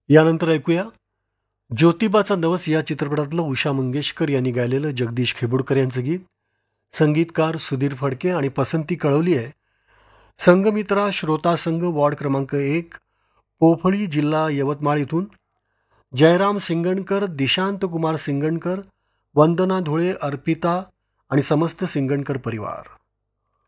यानंतर ऐकूया ज्योतिबाचा नवस या चित्रपटातलं उषा मंगेशकर यांनी गायलेलं जगदीश खेबुडकर यांचं गीत. संगीतकार सुधीर फडके आणि पसंती कळवली आहे संघमित्रा श्रोता संघ वॉर्ड क्रमांक 1 पोफळी जिल्हा यवतमाळ इथून जयराम सिंगणकर, दिशांत कुमार सिंगणकर, वंदना धुळे, अर्पिता आणि समस्त सिंगणकर परिवार.